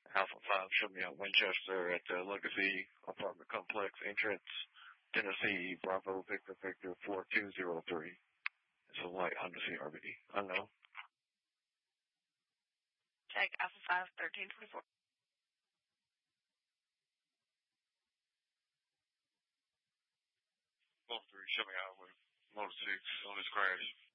Alpha 5, show me out Winchester at the Legacy Apartment Complex entrance, Tennessee, Bravo, Victor, Victor, 4203. It's a white Honda CRV. Unknown. Check Alpha 5, 1324. Both 3, show me out with Motor 6 on this crash.